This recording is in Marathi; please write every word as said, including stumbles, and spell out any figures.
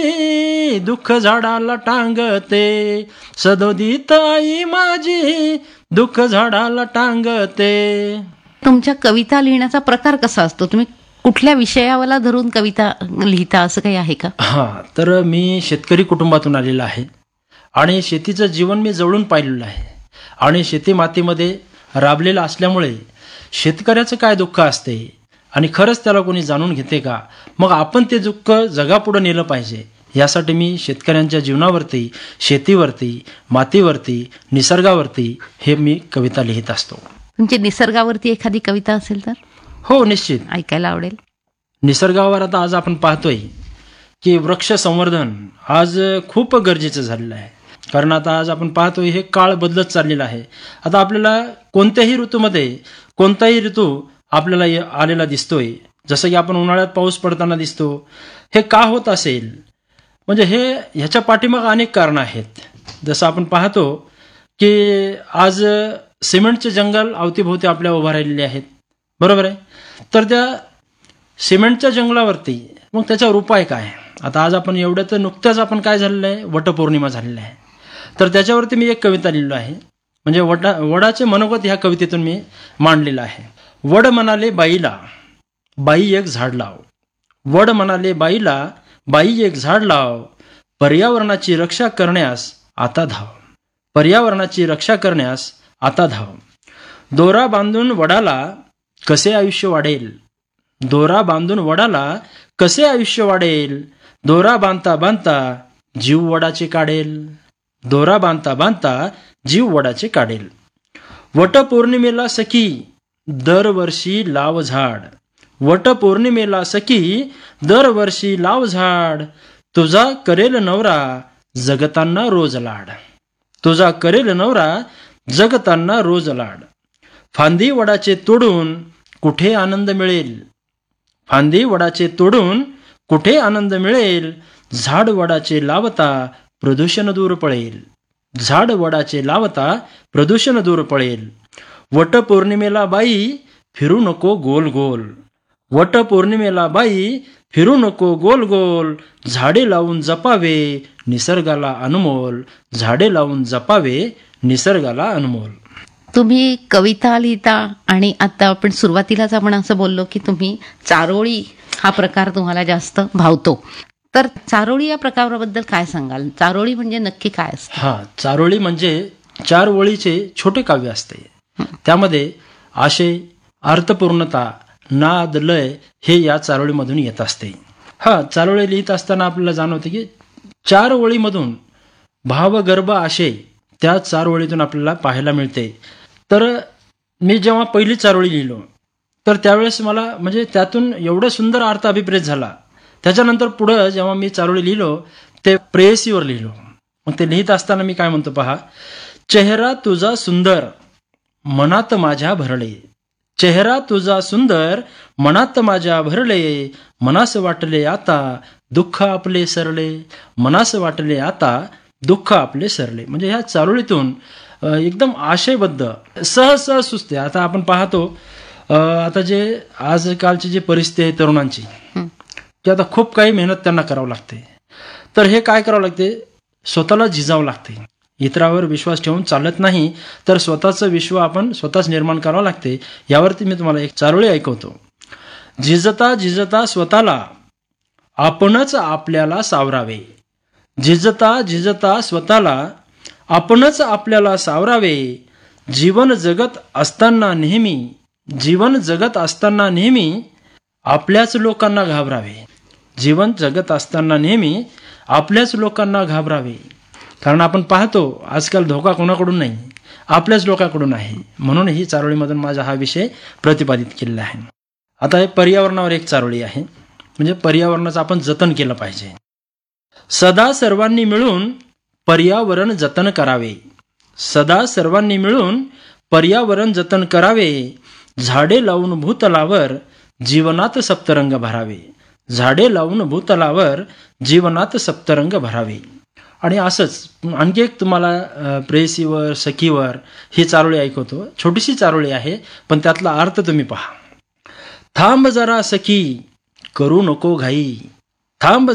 दुःख झाडाला टांगते, सदोदित आई माझी दुःख झाडाला टांगते. तुमच्या कविता लिहिण्याचा प्रकार कसा असतो? तुम्ही कुठल्या विषयाला धरून कविता लिहिता, असं काही आहे का? हां, तर मी शेतकरी कुटुंबातून आलेला आहे आणि शेतीचं जीवन मी जवळून पाहिलेलं आहे आणि शेती मातीमध्ये राबलेलं असल्यामुळे शेतकऱ्याचं काय दुःख असते आणि खरंच त्याला कोणी जाणून घेते का, मग आपण ते दुःख जगापुढे नेलं पाहिजे यासाठी मी शेतकऱ्यांच्या जीवनावरती, शेतीवरती, मातीवरती, निसर्गावरती हे मी कविता लिहित असतो. म्हणजे निसर्गावरती एखादी कविता असेल तर? हो, निश्चित ऐकायला आवडेल. निसर्गावर आता आज आपण पाहतोय की वृक्ष संवर्धन आज खूप गरजेचं झालेलं आहे, कारण आता आज आपण पाहतोय हे काळ बदलत चाललेला आहे. आता आपल्याला कोणत्याही ऋतूमध्ये कोणताही ऋतू आपल्याला ये- आलेला दिसतोय, जसं की आपण उन्हाळ्यात पाऊस पडताना दिसतो. हे का होत असेल? म्हणजे हे ह्याच्या पाठीमागे अनेक कारणं आहेत. जसं आपण पाहतो की आज सिमेंटचे जंगल अवतीभोवती आपल्या उभा राहिलेले आहेत, बरोबर आहे. तर त्या सिमेंटच्या जंगलावरती मग त्याच्यावर उपाय काय? आता आज आपण एवढं तर नुकत्याच आपण काय झालेलं आहे, वटपौर्णिमा झालेली आहे, तर त्याच्यावरती मी एक कविता लिहिलो आहे. म्हणजे वडा वडाचे मनोगत ह्या कवितेतून मी मांडलेलं आहे. वड म्हणाले बाईला, बाई एक झाड लाव. वड म्हणाले बाईला, बाई एक झाड लाव. पर्यावरणाची रक्षा करण्यास आता धाव. पर्यावरणाची रक्षा करण्यास आता धाव. दोरा बांधून वडाला कसे आयुष्य वाढेल. दोरा बांधून वडाला कसे आयुष्य वाढेल. दोरा बांधता बांधता जीव वडाचे काढेल. दोरा बांधता बांधता जीव वडाचे काढेल. वटपौर्णिमेला सखी दरवर्षी लाव झाड. वटपौर्णिमेला सखी दरवर्षी लाव झाड. तुझा करेल नवरा जगताना रोज लाड. तुझा करेल नवरा जगताना रोज लाड. फांदी वडाचे तोडून कुठे आनंद मिळेल. फांदी वडाचे तोडून कुठे आनंद मिळेल. झाड वडाचे लावता प्रदूषण दूर पळेल. झाड वडाचे लावता प्रदूषण दूर पळेल. वटपौर्णिमेला बाई फिरू नको गोल गोल. वटपौर्णिमेला बाई फिरू नको गोल गोल. झाडे लावून जपावे निसर्गाला अनमोल. झाडे लावून जपावे निसर्गाला अनमोल. तुम्ही कविता लिहिता आणि आता आपण सुरुवातीलाच आपण असं बोललो की तुम्ही चारोळी हा प्रकार तुम्हाला जास्त भावतो. तर चारोळी या प्रकाराबद्दल काय सांगाल? चारोळी म्हणजे नक्की काय असतं? हा, चारोळी म्हणजे चार ओळीचे छोटे काव्य असते. त्यामध्ये आशय, अर्थपूर्णता, नाद, लय हे या चारोळीमधून येत असते. हा, चारोळी लिहित असताना आपल्याला जाणवते की चार ओळीमधून भावगर्भ आशय त्या चार ओळीतून आपल्याला पाहायला मिळते. तर मी जेव्हा पहिली चारोळी लिहिलो तर त्यावेळेस मला म्हणजे त्यातून एवढं सुंदर अर्थ अभिप्रेत झाला. त्याच्यानंतर पुढं जेव्हा मी चारोळी लिहिलो ते प्रेयसीवर लिहिलो. मग ते लिहित असताना मी काय म्हणतो पहा. चेहरा तुझा सुंदर मनात माझ्या भरले. चेहरा तुझा सुंदर मनात माझ्या भरले. मनास वाटले आता दुःख आपले सरले. मनास वाटले आता दुःख आपले सरले. म्हणजे ह्या चारोळीतून एकदम आशयबद्ध सहज सहज सुचते. आता आपण पाहतो आता जे आजकालची जी परिस्थिती आहे तरुणांची, की आता खूप काही मेहनत त्यांना करावं लागते. तर हे काय करावं लागते, स्वतःला झिजावं लागते. इतरावर विश्वास ठेवून चालत नाही, तर स्वतःचं विश्व आपण स्वतःच निर्माण करावं लागते. यावरती मी तुम्हाला एक चारोळी ऐकवतो. झिजता झिजता स्वतःला आपणच आपल्याला सावरावे. झिजता झिजता स्वतःला आपणच आपल्याला सावरावे. जीवन जगत असताना नेहमी जीवन जगत असताना नेहमी आपल्याच लोकांना घाबरावे. जीवन जगत असताना नेहमी आपल्याच लोकांना घाबरावे. कारण आपण पाहतो आजकाल धोका कोणाकडून नाही, आपल्याच लोकांकडून आहे. म्हणून ही चारोळीमधून माझा हा विषय प्रतिपादित केलेला आहे. आता हे पर्यावरणावर एक चारोळी आहे. म्हणजे पर्यावरणाचं आपण जतन केलं पाहिजे. सदा सर्वांनी मिळून पर्यावरण जतन करावे. सदा सर्वांनी मिळून पर्यावरण जतन करावे. झाडे लावून भूतलावर जीवनात सप्तरंग भरावे. झाडे लावून भूतलावर जीवनात सप्तरंग भरावे. आणि असंच आणखी एक तुम्हाला प्रेयसीवर, सखीवर ही चारोळी ऐकवतो. छोटीशी चारोळी आहे पण त्यातला अर्थ तुम्ही पहा. थांब जरा सखी करू नको घाई. थांब